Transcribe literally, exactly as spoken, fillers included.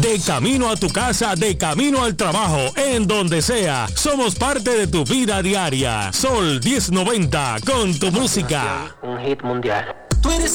De camino a tu casa, de camino al trabajo, en donde sea, somos parte de tu vida diaria. Sol diez noventa, con tu música. Un hit mundial. Tú eres